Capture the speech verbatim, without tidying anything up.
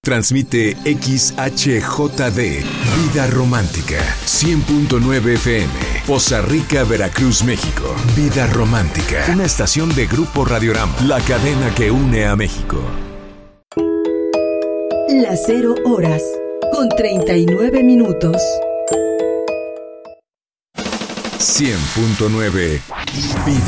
Transmite X H J D, Vida Romántica, cien punto nueve F M, Poza Rica, Veracruz, México. Vida Romántica, una estación de Grupo Radiorama, la cadena que une a México. Las cero horas, con treinta y nueve minutos. cien punto nueve Vida